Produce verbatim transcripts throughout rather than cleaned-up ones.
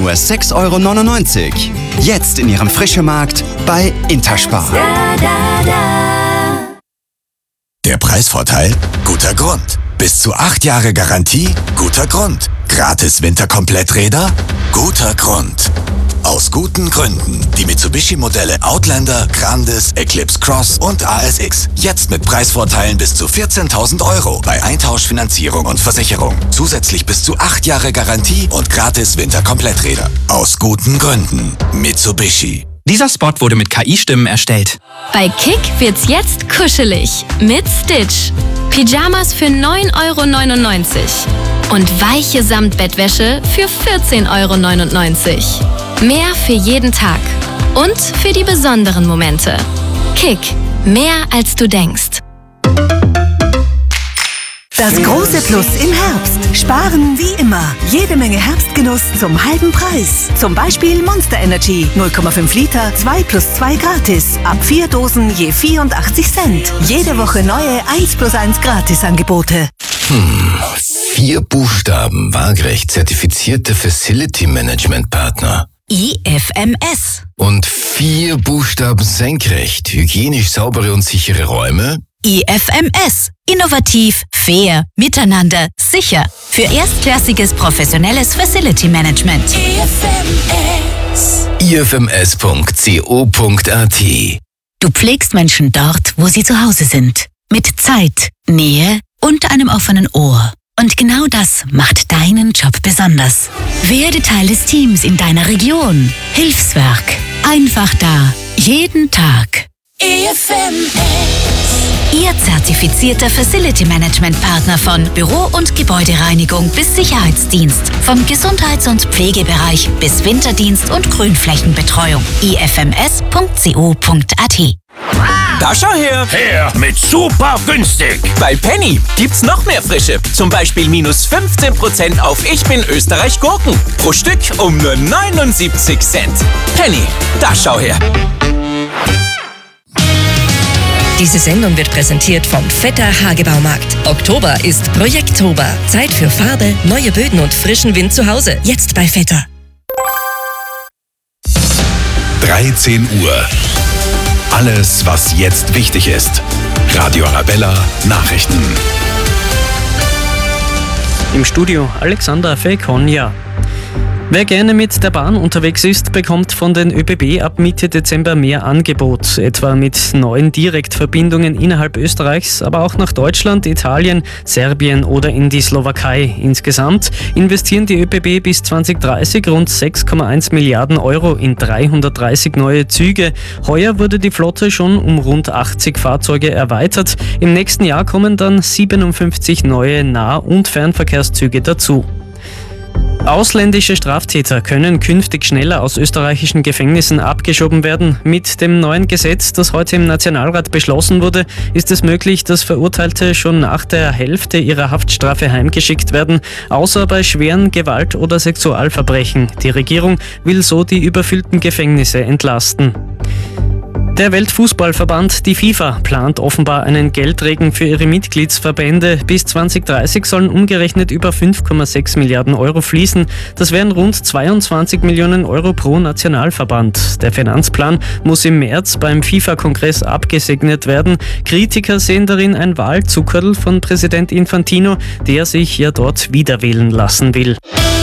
nur sechs Euro neunundneunzig. Jetzt in Ihrem Frischemarkt bei Interspar. Der Preisvorteil? Guter Grund. Bis zu acht Jahre Garantie? Guter Grund. Gratis Winterkompletträder? Guter Grund. Aus guten Gründen. Die Mitsubishi-Modelle Outlander, Grandis, Eclipse Cross und A S X. Jetzt mit Preisvorteilen bis zu vierzehntausend Euro bei Eintauschfinanzierung und Versicherung. Zusätzlich bis zu acht Jahre Garantie und gratis Winterkompletträder. Aus guten Gründen. Mitsubishi. Dieser Spot wurde mit K I-Stimmen erstellt. Bei Kick wird's jetzt kuschelig mit Stitch. Pyjamas für neun Euro neunundneunzig und weiche Samtbettwäsche für vierzehn Euro neunundneunzig. Mehr für jeden Tag und für die besonderen Momente. Kick, mehr als du denkst. Das große Plus im Herbst. Sparen wie immer. Jede Menge Herbstgenuss zum halben Preis. Zum Beispiel Monster Energy. null Komma fünf Liter, zwei plus zwei gratis. Ab vier Dosen je vierundachtzig Cent. Jede Woche neue eins plus eins Gratisangebote. Hm, vier Buchstaben, waagerecht zertifizierte Facility Management Partner. I F M S. Und vier Buchstaben senkrecht, hygienisch saubere und sichere Räume. I F M S. Innovativ, fair, miteinander, sicher. Für erstklassiges professionelles Facility Management. I F M S. I F M S Punkt co Punkt a t. Du pflegst Menschen dort, wo sie zu Hause sind. Mit Zeit, Nähe und einem offenen Ohr. Und genau das macht deinen Job besonders. Werde Teil des Teams in deiner Region. Hilfswerk. Einfach da. Jeden Tag. I F M S. Ihr zertifizierter Facility Management Partner von Büro- und Gebäudereinigung bis Sicherheitsdienst. Vom Gesundheits- und Pflegebereich bis Winterdienst und Grünflächenbetreuung. I F M S Punkt co Punkt a t. Da schau her! Her mit super günstig! Bei Penny gibt's noch mehr Frische. Zum Beispiel minus fünfzehn Prozent auf Ich bin Österreich Gurken. Pro Stück um nur neunundsiebzig Cent. Penny, da schau her! Diese Sendung wird präsentiert vom Vetter Hagebaumarkt. Oktober ist Projekttober. Zeit für Farbe, neue Böden und frischen Wind zu Hause. Jetzt bei Vetter. dreizehn Uhr. Alles, was jetzt wichtig ist. Radio Arabella Nachrichten. Im Studio Alexandra Fekonja. Wer gerne mit der Bahn unterwegs ist, bekommt von den ÖBB ab Mitte Dezember mehr Angebot, etwa mit neuen Direktverbindungen innerhalb Österreichs, aber auch nach Deutschland, Italien, Serbien oder in die Slowakei. Insgesamt investieren die ÖBB bis zwanzig dreißig rund sechs Komma eins Milliarden Euro in dreihundertdreißig neue Züge. Heuer wurde die Flotte schon um rund achtzig Fahrzeuge erweitert. Im nächsten Jahr kommen dann siebenundfünfzig neue Nah- und Fernverkehrszüge dazu. Ausländische Straftäter können künftig schneller aus österreichischen Gefängnissen abgeschoben werden. Mit dem neuen Gesetz, das heute im Nationalrat beschlossen wurde, ist es möglich, dass Verurteilte schon nach der Hälfte ihrer Haftstrafe heimgeschickt werden, außer bei schweren Gewalt- oder Sexualverbrechen. Die Regierung will so die überfüllten Gefängnisse entlasten. Der Weltfußballverband, die FIFA, plant offenbar einen Geldregen für ihre Mitgliedsverbände. Bis zwanzig dreißig sollen umgerechnet über fünf Komma sechs Milliarden Euro fließen. Das wären rund zweiundzwanzig Millionen Euro pro Nationalverband. Der Finanzplan muss im März beim FIFA-Kongress abgesegnet werden. Kritiker sehen darin ein Wahlzuckerl von Präsident Infantino, der sich ja dort wiederwählen lassen will.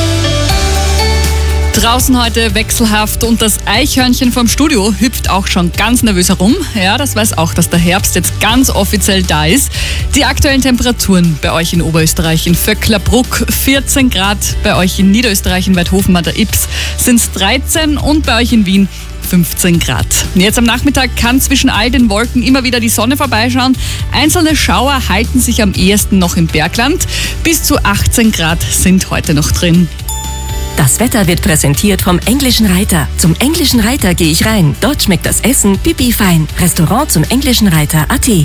Draußen heute wechselhaft und das Eichhörnchen vom Studio hüpft auch schon ganz nervös herum. Ja, das weiß auch, dass der Herbst jetzt ganz offiziell da ist. Die aktuellen Temperaturen bei euch in Oberösterreich, in Vöcklerbruck vierzehn Grad, bei euch in Niederösterreich in Weidhofen an der Ybbs sind es dreizehn und bei euch in Wien fünfzehn Grad. Jetzt am Nachmittag kann zwischen all den Wolken immer wieder die Sonne vorbeischauen. Einzelne Schauer halten sich am ehesten noch im Bergland. Bis zu achtzehn Grad sind heute noch drin. Das Wetter wird präsentiert vom Englischen Reiter. Zum Englischen Reiter gehe ich rein. Dort schmeckt das Essen pipi fein. Restaurant zum Englischen Reiter punkt at.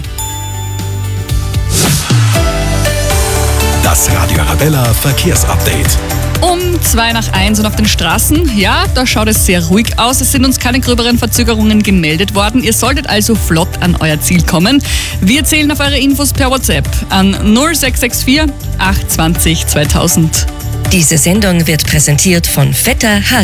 Das Radio Arabella Verkehrsupdate. Um zwei nach eins und auf den Straßen, ja, da schaut es sehr ruhig aus. Es sind uns keine gröberen Verzögerungen gemeldet worden. Ihr solltet also flott an euer Ziel kommen. Wir zählen auf eure Infos per WhatsApp an null sechs sechs vier acht zwei null zweitausend. Diese Sendung wird präsentiert von Vetter